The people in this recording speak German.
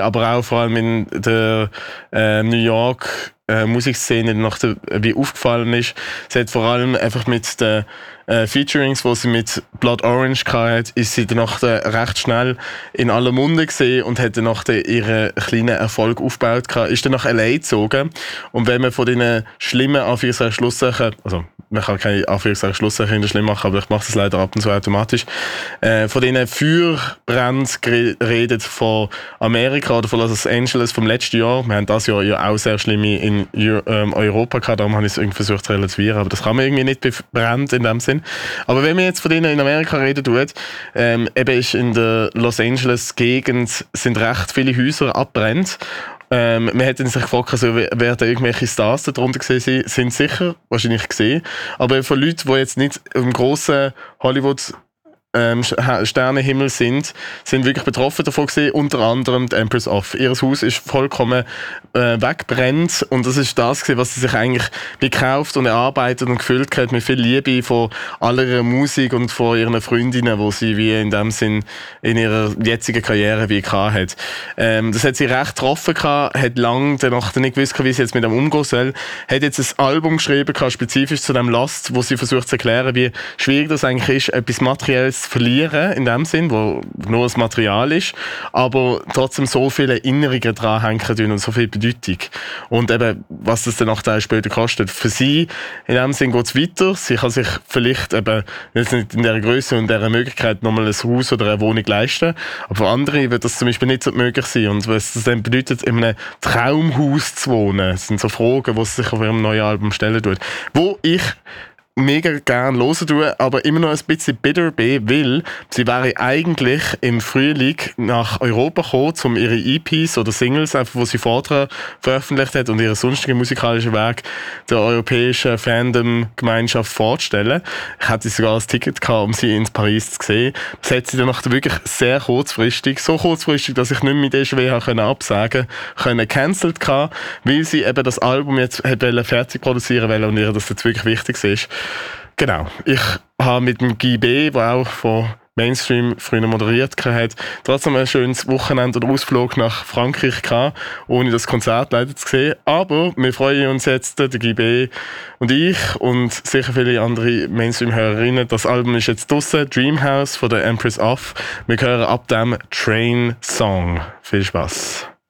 aber auch vor allem in der New York Musikszene wie aufgefallen ist. Sie hat vor allem einfach mit den Featurings, die sie mit Blood Orange hatte, ist sie danach recht schnell in aller Munde gesehen und hat danach ihren kleinen Erfolg aufgebaut gehabt. Ist dann nach L.A. gezogen. Und wenn man von diesen schlimmen Anführungszeichen, also man kann keine Anführungszeichen in der Schlimm machen, aber ich mache das leider ab und zu automatisch, von diesen Feuerbränden redet von Amerika oder von Los Angeles vom letzten Jahr. Wir haben das Jahr ja auch sehr schlimme in Europa gehabt, darum habe ich es irgendwie versucht zu relativieren, aber das kann man irgendwie nicht brennen in dem Sinn. Aber wenn man jetzt von denen in Amerika reden tut, eben ist in der Los Angeles Gegend sind recht viele Häuser abbrennt. Man hätte sich gefragt, also, wer da irgendwelche Stars darunter gesehen sind sicher wahrscheinlich gesehen, aber von Leuten, die jetzt nicht im grossen Hollywood Sternenhimmel sind wirklich betroffen davon gesehen, unter anderem die Empress of. Ihr Haus ist vollkommen weggebrannt und das ist das gewesen, was sie sich eigentlich gekauft und erarbeitet und gefüllt hat mit viel Liebe von aller ihrer Musik und von ihren Freundinnen, die sie wie in dem Sinn in ihrer jetzigen Karriere wie gehabt hat. Das hat sie recht getroffen gehabt, hat lange danach nicht gewusst, wie sie jetzt mit dem umgehen soll, hat jetzt ein Album geschrieben gehabt, spezifisch zu dem Last, wo sie versucht zu erklären, wie schwierig das eigentlich ist, etwas Materielles zu verlieren, in dem Sinn, wo nur das Material ist, aber trotzdem so viele Erinnerungen dran hängen und so viel Bedeutung. Und eben, was das dann auch später kostet. Für sie, in dem Sinn geht es weiter. Sie kann sich vielleicht eben jetzt nicht in dieser Größe und dieser Möglichkeit nochmal ein Haus oder eine Wohnung leisten, aber für andere wird das zum Beispiel nicht so möglich sein. Und was das dann bedeutet, in einem Traumhaus zu wohnen, das sind so Fragen, die sie sich auf ihrem neuen Album stellen tut. Wo ich mega gerne hören tue, aber immer noch ein bisschen bitter bin, weil sie wäre eigentlich im Frühling nach Europa gekommen, um ihre EPs oder Singles, einfach, die sie vorher veröffentlicht hat und ihren sonstigen musikalischen Weg der europäischen Fandom-Gemeinschaft vorzustellen. Ich hatte sogar ein Ticket gehabt, um sie in Paris zu sehen. Das hat sie dann wirklich sehr kurzfristig, so kurzfristig, dass ich nicht mit der schwer absagen konnte, cancelled gehabt, weil sie eben das Album jetzt fertig produzieren wollte und ihr das jetzt wirklich wichtig ist. Genau. Ich habe mit dem Guy B., der auch von Mainstream früher moderiert hat, trotzdem ein schönes Wochenende oder Ausflug nach Frankreich gehabt, ohne das Konzert leider zu sehen. Aber wir freuen uns jetzt, der Guy B. und ich und sicher viele andere Mainstream-Hörerinnen. Das Album ist jetzt draussen, Dreamhouse von der Empress of. Wir hören ab dem Train Song. Viel Spaß.